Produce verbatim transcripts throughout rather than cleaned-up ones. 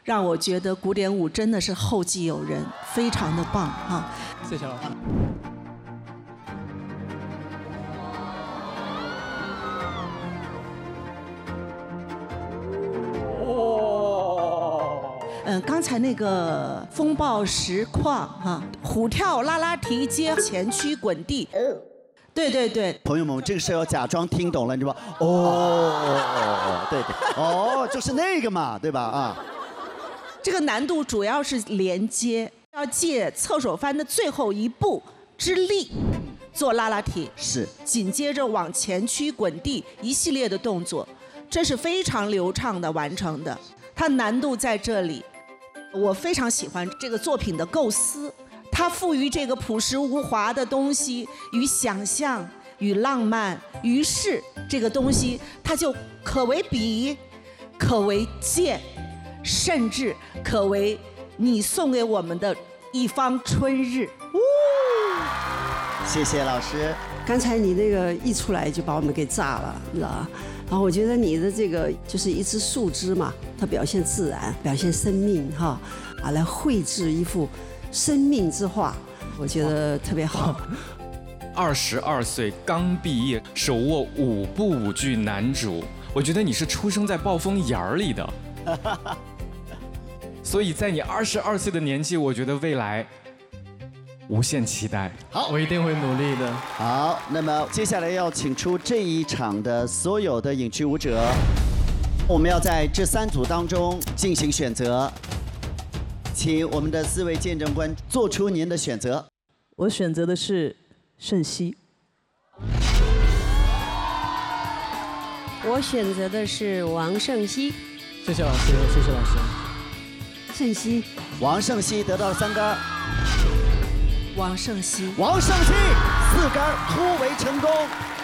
让我觉得古典舞真的是后继有人，非常的棒啊！ 谢谢老师。 嗯，刚才那个风暴实况哈，虎跳拉拉提接前驱滚地，对对对， 朋友们，这个是要假装听懂了，你知道吧？哦，对对，哦，就是那个嘛，对吧？啊， 这个难度主要是连接，要借侧手翻的最后一步之力做拉拉提， 是， 紧接着往前驱滚地一系列的动作，这是非常流畅的完成的，它难度在这里。我非常喜欢这个作品的构思，它赋予这个朴实无华的东西与想象、与浪漫，于是这个东西它就可为笔，可为剑，甚至可为你送给我们的一方春日。 谢谢老师。 刚才你那个一出来就把我们给炸了，你知道吧？然后我觉得你的这个就是一枝树枝嘛，它表现自然，表现生命哈，啊，来绘制一幅生命之画，我觉得特别好。 二十二岁刚毕业，手握五部舞剧男主，我觉得你是出生在暴风眼儿里的。所以在你二十二岁的年纪，我觉得未来无限期待。 好，我一定会努力的。 好，那么接下来要请出这一场的所有的影剧舞者，我们要在这三组当中进行选择，请我们的四位见证官做出您的选择。 我选择的是盛熙。 我选择的是王胜熙。 谢谢老师，谢谢老师。 胜熙， 王胜熙得到了三杆。 王胜熙， 王胜熙四杆突围成功。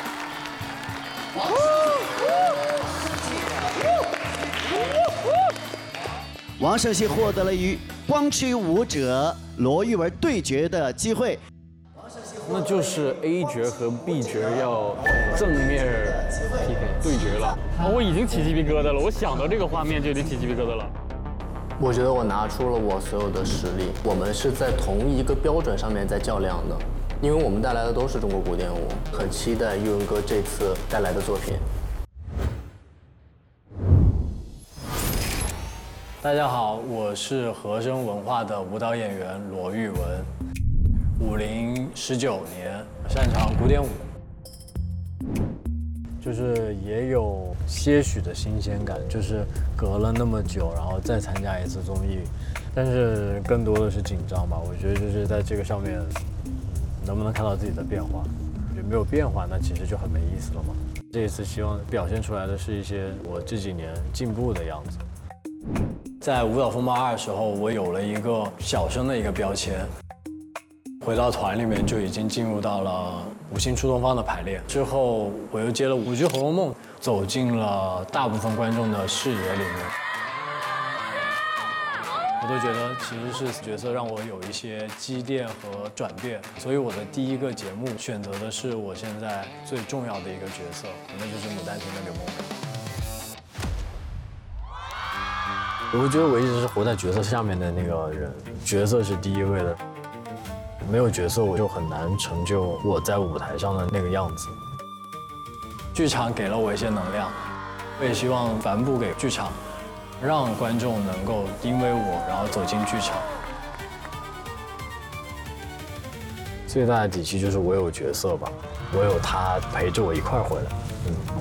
王胜熙获得了与光驱舞者罗玉文对决的机会。 那就是 A 角和 B 角要正面 P K 对决了。我已经起鸡皮疙瘩了，我想到这个画面就已经起鸡皮疙瘩了。 我觉得我拿出了我所有的实力，我们是在同一个标准上面在较量的，因为我们带来的都是中国古典舞，很期待玉文哥这次带来的作品。 大家好，我是和声文化的舞蹈演员罗玉文，舞龄十九年，擅长古典舞。就是也有些许的新鲜感，就是隔了那么久，然后再参加一次综艺，但是更多的是紧张吧。我觉得就是在这个上面，能不能看到自己的变化？我觉得没有变化，那其实就很没意思了嘛。这一次希望表现出来的是一些我这几年进步的样子。在舞蹈风暴二的时候，我有了一个小生的一个标签。回到团里面就已经进入到了五星出动方的排练，之后我又接了舞剧《红楼梦》，走进了大部分观众的视野里面。我都觉得其实是角色让我有一些积淀和转变，所以我的第一个节目选择的是我现在最重要的一个角色，那就是《牡丹亭》的刘梦梅。我觉得我一直是活在角色下面的那个人，角色是第一位的。没有角色，我就很难成就我在舞台上的那个样子。剧场给了我一些能量，我也希望反哺给剧场，让观众能够因为我然后走进剧场。最大的底气就是我有角色吧，我有他陪着我一块儿回来。嗯。